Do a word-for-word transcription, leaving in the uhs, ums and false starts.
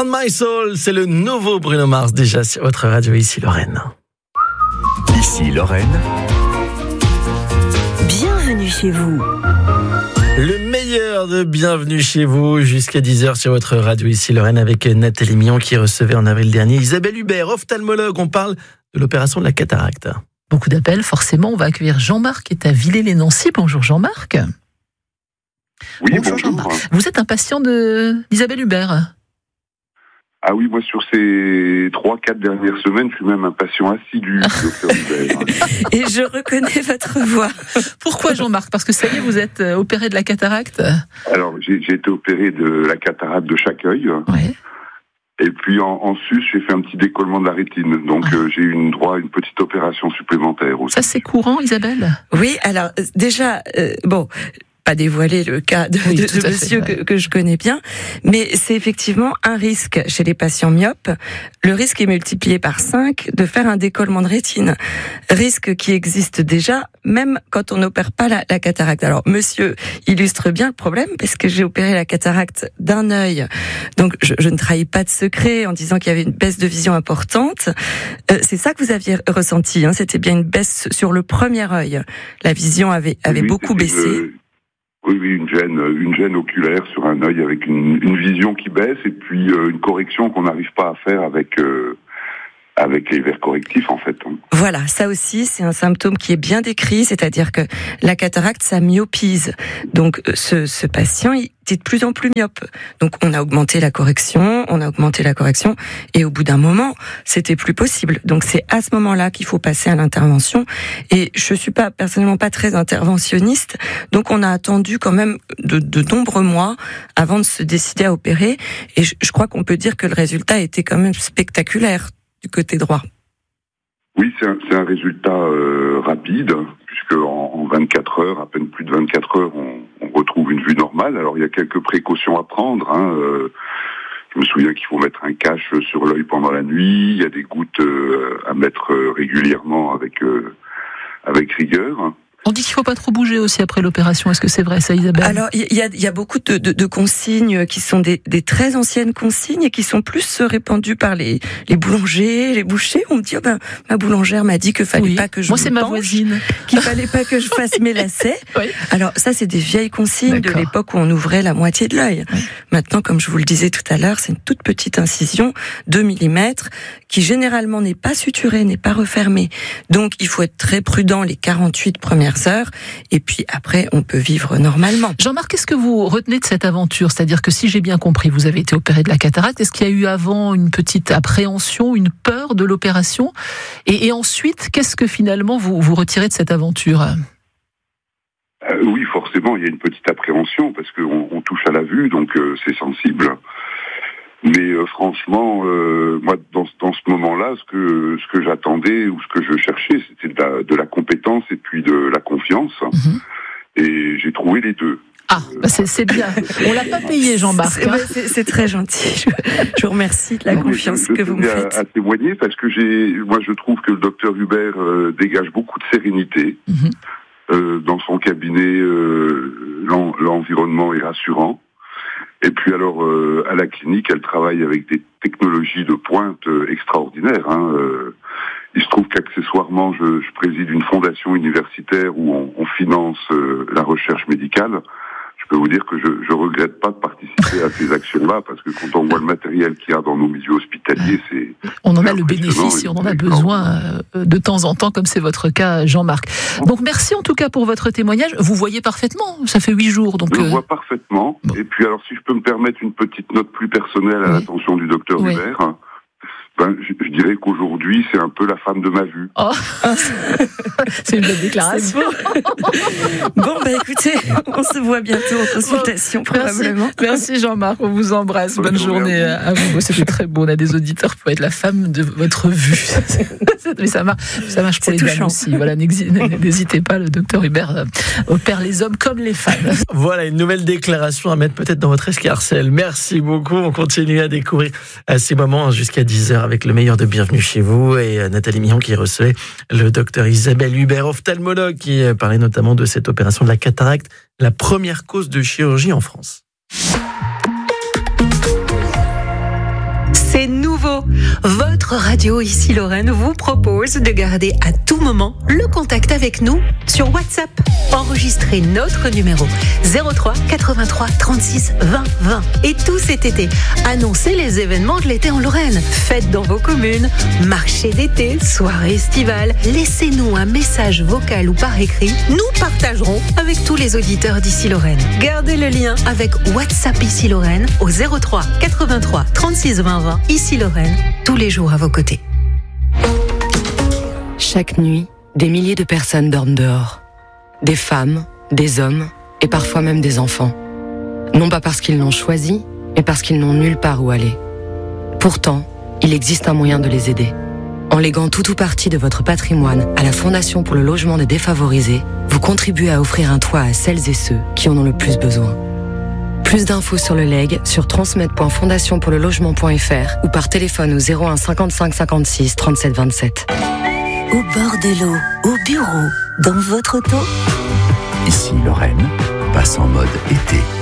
On My Soul, c'est le nouveau Bruno Mars déjà sur votre radio ici Lorraine. Ici Lorraine. Bienvenue chez vous. Le meilleur de Bienvenue chez vous jusqu'à dix heures sur votre radio ici Lorraine avec Nathalie Millon qui recevait en avril dernier Isabelle Hubert, ophtalmologue. On parle de l'opération de la cataracte. Beaucoup d'appels, forcément. On va accueillir Jean-Marc qui est à Villers-les-Nancy. Bonjour Jean-Marc. Oui, bonjour. bonjour. Jean-Marc. Vous êtes un patient de d'Isabelle Hubert. Ah oui, moi sur ces trois, quatre dernières semaines, je suis même un patient assidu du docteur Hubert. Et je reconnais votre voix. Pourquoi Jean-Marc ? Parce que ça y est, vous êtes opéré de la cataracte ? Alors, j'ai, j'ai été opéré de la cataracte de chaque œil. Ouais. Et puis en, en sus, j'ai fait un petit décollement de la rétine. Donc ah. euh, j'ai eu une droit à une petite opération supplémentaire aussi. Ça c'est courant, Isabelle ? Oui, alors déjà, euh, bon... pas dévoiler le cas de, oui, de, de monsieur fait, ouais. que, que je connais bien, mais c'est effectivement un risque chez les patients myopes. Le risque est multiplié par cinq de faire un décollement de rétine. Risque qui existe déjà, même quand on n'opère pas la, la cataracte. Alors, monsieur illustre bien le problème, parce que j'ai opéré la cataracte d'un œil. Donc, je, je ne trahis pas de secret en disant qu'il y avait une baisse de vision importante. Euh, c'est ça que vous aviez ressenti, hein, c'était bien une baisse sur le premier œil. La vision avait, avait oui, beaucoup baissé. Le... Oui, oui, une gêne, une gêne oculaire sur un œil avec une, une vision qui baisse et puis euh, une correction qu'on n'arrive pas à faire avec euh, avec les verres correctifs en fait. Voilà, ça aussi c'est un symptôme qui est bien décrit, c'est-à-dire que la cataracte ça myopise. Donc ce, ce patient il est de plus en plus myope. Donc on a augmenté la correction, on a augmenté la correction et au bout d'un moment, c'était plus possible. Donc c'est à ce moment-là qu'il faut passer à l'intervention et je suis pas personnellement pas très interventionniste. Donc on a attendu quand même de, de nombreux mois avant de se décider à opérer et je, je crois qu'on peut dire que le résultat était quand même spectaculaire du côté droit. Oui, c'est un, c'est un résultat euh, rapide, puisque en, en vingt-quatre heures, à peine plus de vingt-quatre heures, on, on retrouve une vue normale. Alors il y a quelques précautions à prendre. Hein. Euh, je me souviens qu'il faut mettre un cache sur l'œil pendant la nuit. Il y a des gouttes euh, à mettre euh, régulièrement avec euh, avec rigueur. On dit qu'il ne faut pas trop bouger aussi après l'opération. Est-ce que c'est vrai ça, Isabelle ? Alors, il y a, y a beaucoup de, de, de consignes qui sont des, des très anciennes consignes et qui sont plus répandues par les, les boulangers, les bouchers. On me dit, oh ben, ma boulangère m'a dit qu'il fallait oui. pas que je Moi, me c'est penche, ma voisine. qu'il fallait pas que je fasse mes lacets. Oui. Alors, ça, c'est des vieilles consignes D'accord. de l'époque où on ouvrait la moitié de l'œil. Oui. Maintenant, comme je vous le disais tout à l'heure, c'est une toute petite incision, deux millimètres, qui généralement n'est pas suturée, n'est pas refermée. Donc, il faut être très prudent les quarante-huit premières heures. Et puis après, on peut vivre normalement. Jean-Marc, qu'est-ce que vous retenez de cette aventure ? C'est-à-dire que si j'ai bien compris, vous avez été opéré de la cataracte. Est-ce qu'il y a eu avant une petite appréhension, une peur de l'opération ? et, et ensuite, qu'est-ce que finalement vous, vous retirez de cette aventure ? euh, Oui, forcément, il y a une petite appréhension parce qu'on on touche à la vue, donc euh, c'est sensible. Mais euh, franchement, euh, moi, dans, dans ce moment-là, ce que ce que j'attendais ou ce que je cherchais, c'était de la, de la compétence et puis de la confiance. Mmh. Et j'ai trouvé les deux. Ah, bah c'est, c'est bien. On l'a pas payé, Jean-Marc. C'est, hein. c'est, c'est très gentil. Je, je vous remercie de la non, confiance je, je que vous me faites. À, à témoigner parce que j'ai, moi, je trouve que le docteur Hubert euh, dégage beaucoup de sérénité. Mmh. Euh, dans son cabinet, euh, l'en, l'environnement est rassurant. Et puis alors, euh, à la clinique, elle travaille avec des technologies de pointe euh, extraordinaires. Hein, euh, il se trouve qu'accessoirement, je, je préside une fondation universitaire où on, on finance euh, la recherche médicale. Je peux vous dire que je je regrette pas de participer à ces actions-là parce que quand on voit le matériel qu'il y a dans nos milieux hospitaliers, c'est on en a le bénéfice et on en a besoin de temps en temps, comme c'est votre cas, Jean-Marc. Donc merci en tout cas pour votre témoignage. Vous voyez parfaitement, ça fait huit jours. Donc je euh... vois parfaitement. Bon. Et puis alors, si je peux me permettre une petite note plus personnelle à oui. l'attention du docteur oui. Hubert. Ben, je, je dirais qu'aujourd'hui, c'est un peu la femme de ma vue. Oh. C'est une belle déclaration. Bon, bah écoutez, on se voit bientôt en consultation, bon, probablement. Merci, merci Jean-Marc, on vous embrasse. Bonne, Bonne journée à, à vous. C'était très beau, on a des auditeurs pour être la femme de votre vue. Mais ça marche, ça marche pour c'est les touchant. Dames aussi. Voilà, n'hésitez pas, le docteur Hubert opère les hommes comme les femmes. Voilà, une nouvelle déclaration à mettre peut-être dans votre escarcelle. Merci beaucoup, on continue à découvrir à ces moments jusqu'à dix heures avec le meilleur de Bienvenue chez vous et Nathalie Millon qui recevait le docteur Isabelle Hubert, ophtalmologue, qui parlait notamment de cette opération de la cataracte, la première cause de chirurgie en France. Notre radio ici Lorraine vous propose de garder à tout moment le contact avec nous sur WhatsApp. Enregistrez notre numéro zéro trois quatre-vingt-trois trente-six vingt vingt. Et tout cet été, annoncez les événements de l'été en Lorraine. Fêtes dans vos communes, marchés d'été, soirées estivales. Laissez-nous un message vocal ou par écrit. Nous partagerons avec tous les auditeurs d'ici Lorraine. Gardez le lien avec WhatsApp ici Lorraine au zéro trois quatre-vingt-trois trente-six vingt vingt. Ici Lorraine, tous les jours à vos côtés. Chaque nuit, des milliers de personnes dorment dehors. Des femmes, des hommes et parfois même des enfants. Non pas parce qu'ils l'ont choisi, mais parce qu'ils n'ont nulle part où aller. Pourtant, il existe un moyen de les aider. En léguant tout ou partie de votre patrimoine à la Fondation pour le logement des défavorisés, vous contribuez à offrir un toit à celles et ceux qui en ont le plus besoin. Plus d'infos sur le legs sur transmettre point fondation pour le logement point f r ou par téléphone au zéro un cinquante-cinq cinquante-six trente-sept vingt-sept. Au bord de l'eau, au bureau, dans votre auto. Ici Lorraine, passe en mode été.